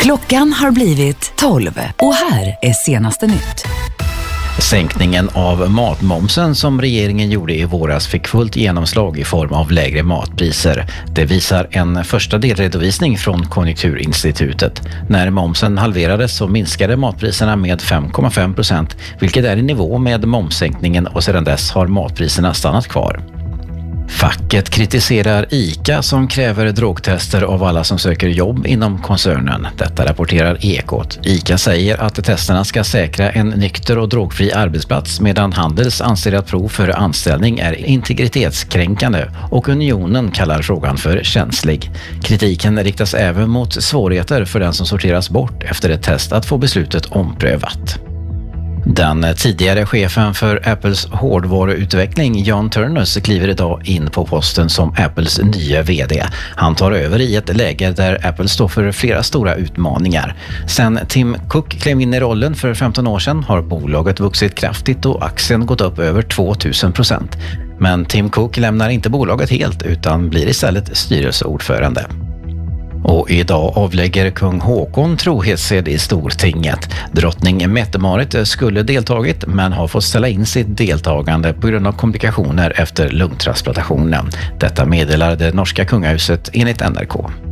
Klockan har blivit 12 och här är senaste nytt. Sänkningen av matmomsen som regeringen gjorde i våras fick fullt genomslag i form av lägre matpriser. Det visar en första delredovisning från Konjunkturinstitutet. När momsen halverades så minskade matpriserna med 5,5%, vilket är i nivå med momssänkningen, och sedan dess har matpriserna stannat kvar. Facket kritiserar ICA som kräver drogtester av alla som söker jobb inom koncernen. Detta rapporterar Ekot. ICA säger att testerna ska säkra en nykter och drogfri arbetsplats, medan Handels anser att prov för anställning är integritetskränkande och Unionen kallar frågan för känslig. Kritiken riktas även mot svårigheter för den som sorteras bort efter ett test att få beslutet omprövat. Den tidigare chefen för Apples hårdvaruutveckling, John Ternus, kliver idag in på posten som Apples nya vd. Han tar över i ett läge där Apple står för flera stora utmaningar. Sen Tim Cook klev in i rollen för 15 år sedan har bolaget vuxit kraftigt och aktien gått upp över 2000%. Men Tim Cook lämnar inte bolaget helt utan blir istället styrelseordförande. Och idag avlägger kung Håkon trohetsed i Stortinget. Drottning Mette-Marit skulle deltagit men har fått ställa in sitt deltagande på grund av komplikationer efter lungtransplantationen. Detta meddelar det norska kungahuset enligt NRK.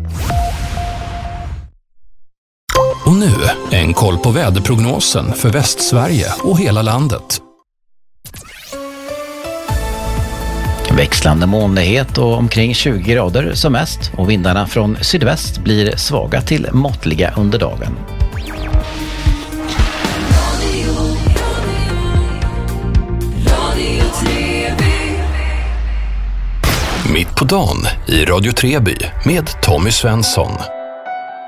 Och nu en koll på väderprognosen för Västsverige och hela landet. Växlande molnighet och omkring 20 grader som mest, och vindarna från sydväst blir svaga till måttliga under dagen. Mitt på dagen i Radio Treby med Tommy Svensson.